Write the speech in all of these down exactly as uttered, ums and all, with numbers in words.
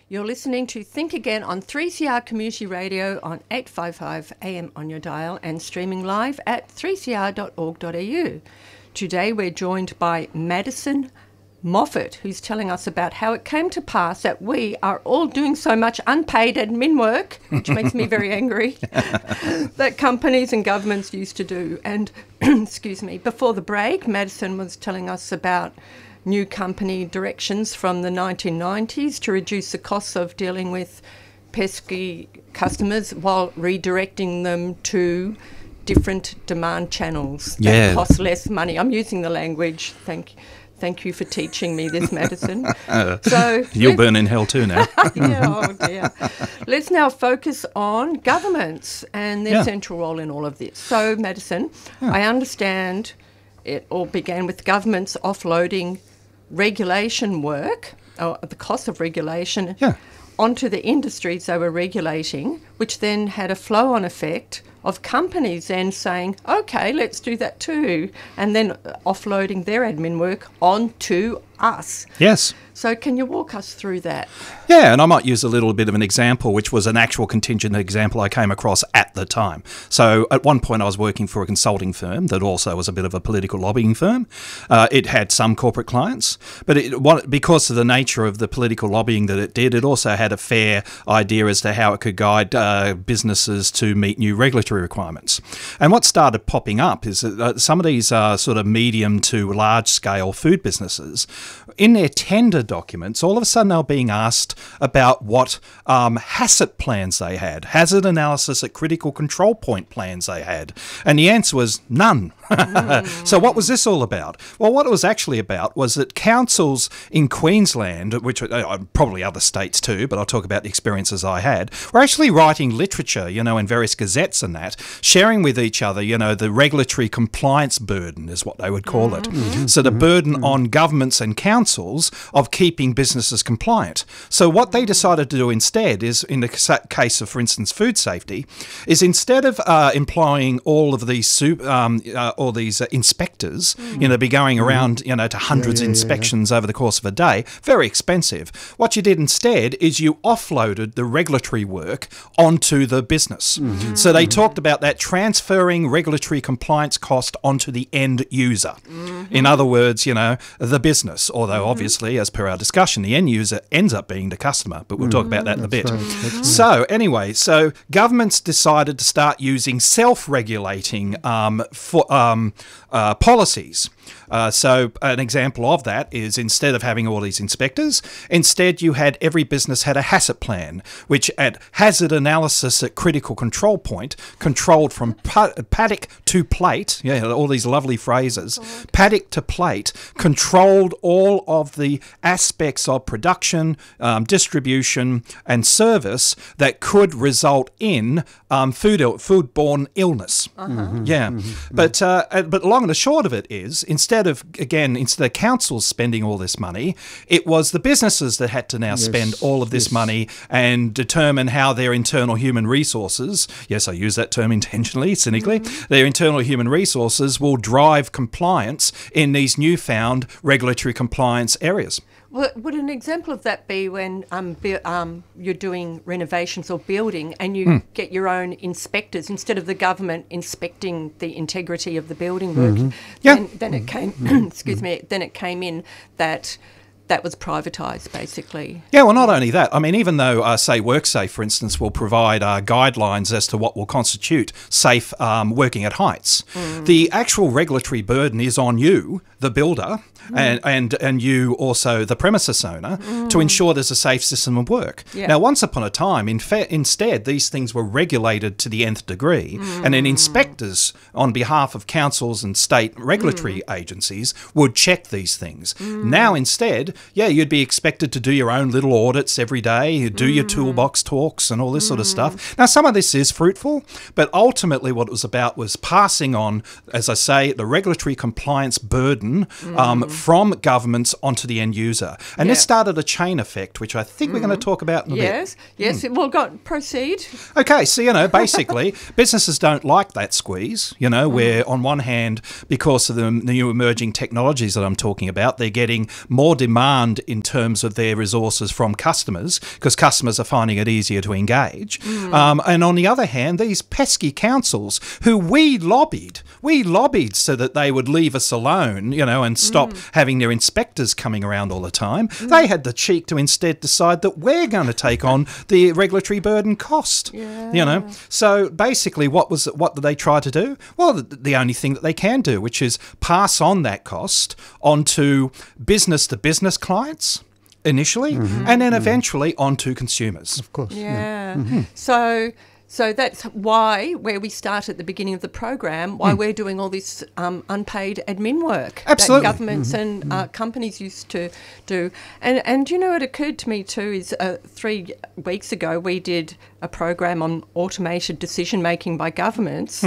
You're listening to Think Again on three C R Community Radio on eight fifty-five A M on your dial and streaming live at three c r dot org dot a u. Today we're joined by Madison Moffat, who's telling us about how it came to pass that we are all doing so much unpaid admin work, which makes me very angry, that companies and governments used to do. And, excuse me, before the break, Madison was telling us about new company directions from the nineteen nineties to reduce the costs of dealing with pesky customers while redirecting them to different demand channels that yeah. cost less money. I'm using the language. Thank thank you for teaching me this, Madison. So You'll burn in hell too now. yeah, oh dear. Let's now focus on governments and their Yeah. central role in all of this. So, Madison, Yeah. I understand it all began with governments offloading regulation work, or the cost of regulation, Yeah. onto the industries they were regulating, which then had a flow-on effect of companies then saying, okay, let's do that too, and then offloading their admin work onto us. Yes. So can you walk us through that? Yeah, and I might use a little bit of an example, which was an actual contingent example I came across at the time. So at one point I was working for a consulting firm that also was a bit of a political lobbying firm. Uh, it had some corporate clients, but it, what, because of the nature of the political lobbying that it did, it also had a fair idea as to how it could guide uh, businesses to meet new regulatory requirements. And what started popping up is that uh, some of these uh, sort of medium to large scale food businesses, in their tender documents, all of a sudden they were being asked about what um, HACCP plans they had, hazard analysis at critical control point plans they had. And the answer was none. Mm. So what was this all about? Well, what it was actually about was that councils in Queensland, which uh, probably other states too, but I'll talk about the experiences I had, were actually writing literature, you know, in various gazettes and that, sharing with each other, you know, the regulatory compliance burden is what they would call it. Mm-hmm. So the burden mm-hmm. on governments and councils of keeping businesses compliant. So what they decided to do instead is, in the case of, for instance, food safety, is instead of uh, employing all of these soup, um, uh, all these uh, inspectors, mm. you know, be going around, you know, to hundreds yeah, yeah, of inspections yeah, yeah. over the course of a day, very expensive. What you did instead is you offloaded the regulatory work onto the business. Mm-hmm. So they mm-hmm. talked about that transferring regulatory compliance cost onto the end user. Mm-hmm. In other words, you know, the business, although mm-hmm. obviously, as per our discussion, the end user ends up being the customer, but we'll mm-hmm. talk about that in a bit. Right. Mm-hmm. So anyway, so governments decided to start using self-regulating um, for, um, uh, policies. Uh, so an example of that is, instead of having all these inspectors, instead you had every business had a HACCP plan, which at hazard analysis at critical control point, controlled from pa- paddock to plate, yeah, all these lovely phrases, oh, paddock to plate, controlled all of the aspects of production, um, distribution and service that could result in um, food foodborne illness. Uh-huh. Mm-hmm. Yeah, mm-hmm. but uh, but long and the short of it is, instead of, again, instead of councils spending all this money, it was the businesses that had to now yes, spend all of this yes. money and determine how their internal human resources, yes, I use that term intentionally, cynically, mm-hmm. their internal human resources will drive compliance in these newfound regulatory compliance areas. Well, would an example of that be when um, be, um, you're doing renovations or building and you mm. get your own inspectors instead of the government inspecting the integrity of the building work? Mm-hmm. Then, yeah. then it came. Mm-hmm. excuse me. Then it came in that. That was privatised, basically. Yeah, well, not only that. I mean, even though, uh, say, WorkSafe, for instance, will provide uh, guidelines as to what will constitute safe um, working at heights, mm. the actual regulatory burden is on you, the builder, mm. and, and and you also, the premises owner, mm. to ensure there's a safe system of work. Yeah. Now, once upon a time, in fa- instead, these things were regulated to the nth degree, mm. and then inspectors, on behalf of councils and state regulatory mm. agencies, would check these things. Mm. Now, instead, yeah, you'd be expected to do your own little audits every day, you do mm. your toolbox talks and all this mm. sort of stuff. Now, some of this is fruitful, but ultimately what it was about was passing on, as I say, the regulatory compliance burden mm. um, from governments onto the end user. And Yeah. this started a chain effect, which I think we're going to talk about in a Yes, bit. yes. Well, go, proceed. Okay, so, you know, basically, businesses don't like that squeeze, you know, where on one hand, because of the new emerging technologies that I'm talking about, they're getting more demand in terms of their resources from customers, because customers are finding it easier to engage. Um, and on the other hand, these pesky councils who we lobbied, we lobbied so that they would leave us alone, you know, and stop having their inspectors coming around all the time. They had the cheek to instead decide that we're going to take on the regulatory burden cost. Yeah. You know, so basically, what was what did they try to do? Well, the, the only thing that they can do, which is pass on that cost onto business to business clients initially, and then eventually onto consumers. Of course. Yeah. So. So that's why, where we start at the beginning of the program, why we're doing all this um, unpaid admin work Absolutely. that governments and uh, companies used to do. And, and you know, it occurred to me too is uh, three weeks ago we did a program on automated decision-making by governments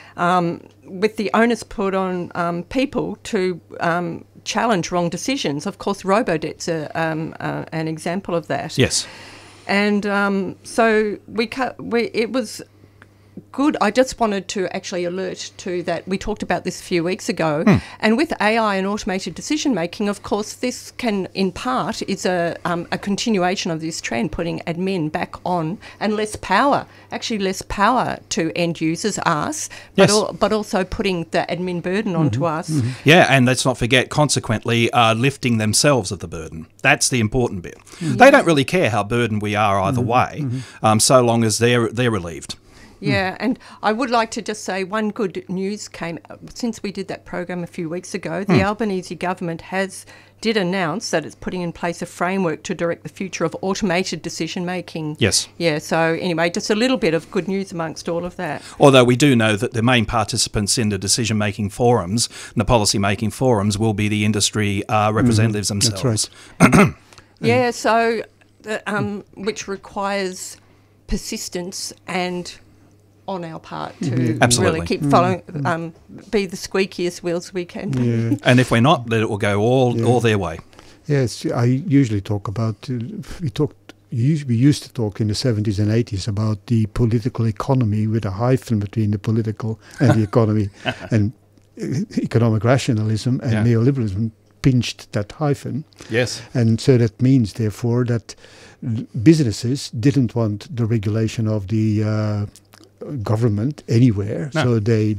um, with the onus put on um, people to um, challenge wrong decisions. Of course, Robodebt's a, um, uh, an example of that. Yes. And um, so we, cu- we, it was good. I just wanted to actually alert to that. We talked about this a few weeks ago. Hmm. And with A I and automated decision making, of course, this can, in part, is a, um, a continuation of this trend, putting admin back on and less power, actually less power to end users, us, but, Yes. al- but also putting the admin burden onto us. Yeah, and let's not forget, consequently, uh, lifting themselves of the burden. That's the important bit. They don't really care how burdened we are either way, um, so long as they're they're relieved. Yeah, and I would like to just say one good news came since we did that program a few weeks ago. The Albanese government has did announce that it's putting in place a framework to direct the future of automated decision making. Yes. Yeah. So anyway, just a little bit of good news amongst all of that. Although we do know that the main participants in the decision-making forums, the policy-making forums, will be the industry uh, representatives themselves. That's right. Yeah. So, the, um, which requires persistence and on our part to Absolutely. really keep following, um, be the squeakiest wheels we can be. Yeah. And if we're not, then it will go all Yeah. all their way. Yes, I usually talk about, uh, we talked, us- we used to talk in the seventies and eighties about the political economy with a hyphen between the political and the economy. And uh, economic rationalism and Yeah. neoliberalism pinched that hyphen. Yes. And so that means, therefore, that l- businesses didn't want the regulation of the uh, government anywhere. No. So they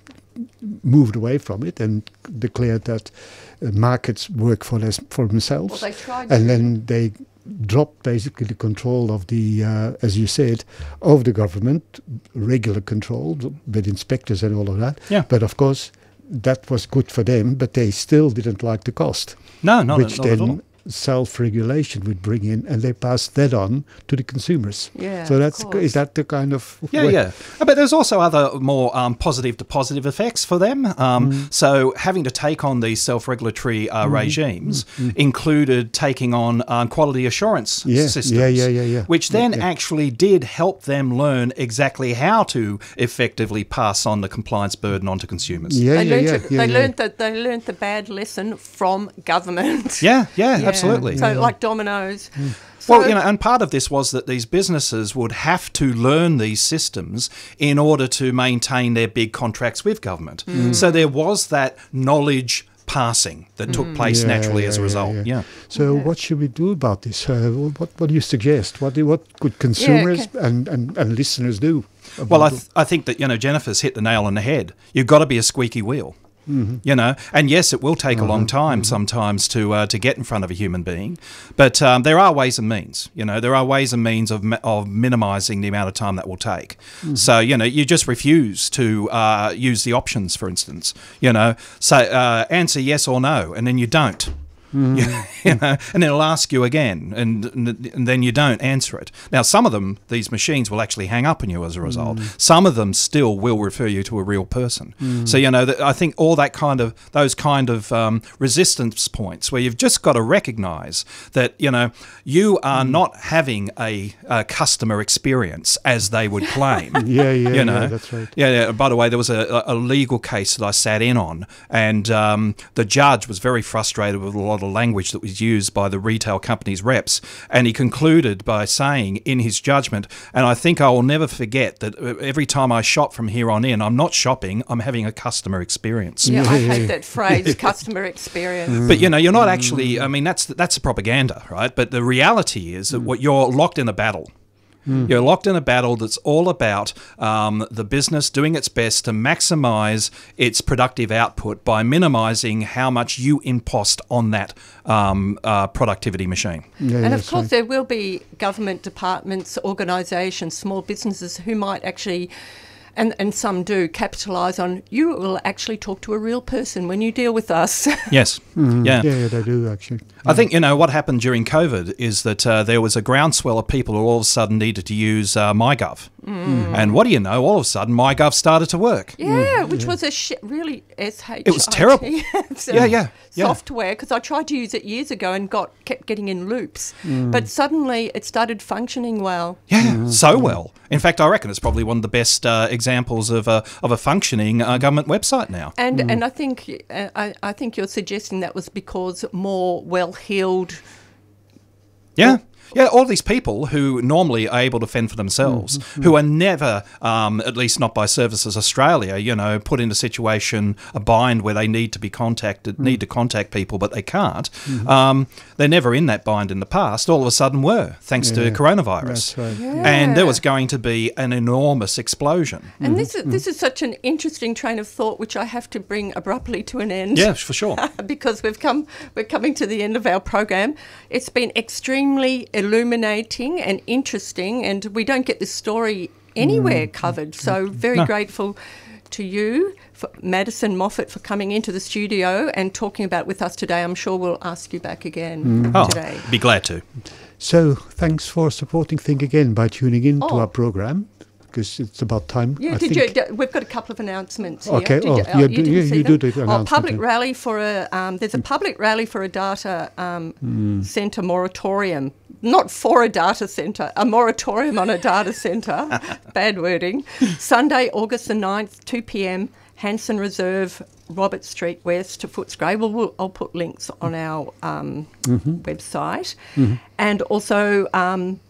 moved away from it and declared that uh, markets work for, this, for themselves. Well, they tried and to. then they dropped basically the control of the, uh, as you said, of the government, regular control with inspectors and all of that. Yeah. But of course, that was good for them, but they still didn't like the cost, No, not, which not at all. then self-regulation would bring in, and they passed that on to the consumers. Yeah, So of that's course. is that the kind of Yeah, way- yeah. Uh, But there's also other more um, positive to positive effects for them. Um, Mm. So having to take on these self-regulatory uh, Mm-hmm. regimes included taking on um, quality assurance Yeah, systems. yeah, yeah, yeah, yeah. Which then Yeah, yeah. actually did help them learn exactly how to effectively pass on the compliance burden onto consumers. Yeah, They yeah, learned, yeah, it, yeah, they yeah. learned that they learned the bad lesson from government. Yeah, yeah, Yeah. absolutely. So like dominoes. Mm. So, Well, you know, and part of this was that these businesses would have to learn these systems in order to maintain their big contracts with government. Mm. So there was that knowledge passing that took place Yeah, naturally yeah, as a yeah, result. yeah. Yeah. So what should we do about this? Uh, what what do you suggest? What do, what could consumers okay. and, and, and listeners do? Well, I, about th- I think that, you know, Jennifer's hit the nail on the head. You've got to be a squeaky wheel. Mm-hmm. You know, and yes, it will take a Uh-huh, long time sometimes to uh, to get in front of a human being, but um, there are ways and means. You know, there are ways and means of mi- of minimising the amount of time that will take. Mm-hmm. So you know, you just refuse to uh, use the options, for instance. You know, say uh, answer yes or no, and then you don't. Mm. You, you know, and it'll ask you again, and, and then you don't answer it. Now, some of them, these machines will actually hang up on you as a result. Mm. Some of them still will refer you to a real person. Mm. So, you know, th- I think all that kind of, those kind of um, resistance points where you've just got to recognise that, you know, you are Mm. not having a, a customer experience as they would claim. Yeah, yeah, you know? yeah, that's right. Yeah, yeah. By the way, there was a, a legal case that I sat in on, and um, the judge was very frustrated with a lot of language that was used by the retail company's reps, and he concluded by saying in his judgment, and I think I will never forget that every time I shop from here on in, I'm not shopping, I'm having a customer experience. Yeah, I Yeah. hate that phrase, customer experience. But, you know, you're not actually, I mean, that's that's propaganda, right? But the reality is that what you're locked in a battle. You're locked in a battle that's all about um, the business doing its best to maximise its productive output by minimising how much you impost on that um, uh, productivity machine. Yeah, And of that's course, right. there will be government departments, organisations, small businesses who might actually, and, and some do, capitalise on, you will actually talk to a real person when you deal with us. Yes. Mm. Yeah. yeah, yeah, they do actually. I think, you know, what happened during COVID is that uh, there was a groundswell of people who all of a sudden needed to use uh, MyGov. Mm. And what do you know? All of a sudden, MyGov started to work. Yeah, which was a sh- really S H I T. It was terrible. so Yeah, yeah, yeah. software, because I tried to use it years ago and got kept getting in loops. But suddenly it started functioning well. Yeah, so well. In fact, I reckon it's probably one of the best uh, examples of a of a functioning uh, government website now. And and I think uh, I, I think you're suggesting that was because more well-heeled. Yeah. Yeah, all these people who normally are able to fend for themselves, who are never, um, at least not by Services Australia, you know, put in a situation, a bind where they need to be contacted, need to contact people, but they can't. Um, they're never in that bind in the past. All of a sudden were, thanks Yeah, to coronavirus. That's right. Yeah. And there was going to be an enormous explosion. And this is this is such an interesting train of thought, which I have to bring abruptly to an end. Yeah, for sure. because we've come we're coming to the end of our program. It's been extremely illuminating and interesting, and we don't get this story anywhere covered. So very No. grateful to you, for Madison Moffat, for coming into the studio and talking about it with us today. I'm sure we'll ask you back again Oh, today. be glad to. So thanks for supporting Think Again by tuning in to Oh. our program, because it's about time. Yeah, I did think. you? d- We've got a couple of announcements here. Okay, Did oh, you, yeah, do- didn't yeah, see you them? do the Oh, announcement, public yeah. rally for a. Um, there's a public rally for a data um, centre moratorium. Not for a data centre, a moratorium on a data centre. Bad wording. Sunday, August the ninth, two p.m. Hanson Reserve, Robert Street West to Footscray. We'll, we'll, I'll put links on our um, website. And also um,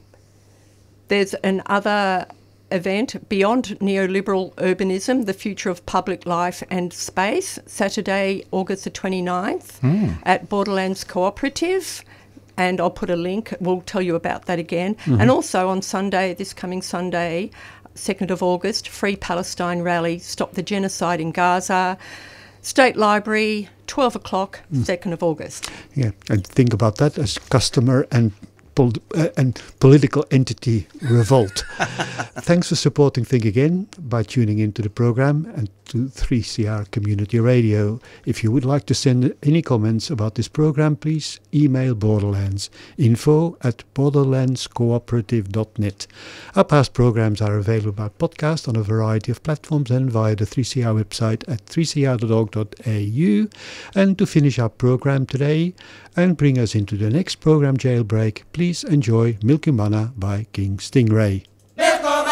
there's another event, Beyond Neoliberal Urbanism, The Future of Public Life and Space, Saturday, August the twenty-ninth at Borderlands Cooperative. And I'll put a link. We'll tell you about that again. And also on Sunday, this coming Sunday, second of August, Free Palestine Rally, Stop the Genocide in Gaza, State Library, twelve o'clock, second of August. Yeah, and think about that as customer and pol- uh, and political entity revolt. Thanks for supporting Think Again by tuning into the program and to three C R Community Radio. If you would like to send any comments about this program, please email Borderlands info at borderlands cooperative dot net. Our past programs are available by podcast on a variety of platforms and via the three C R website at three c r dot org dot a u. And to finish our program today and bring us into the next program Jailbreak, please enjoy Milky Mana by King Stingray.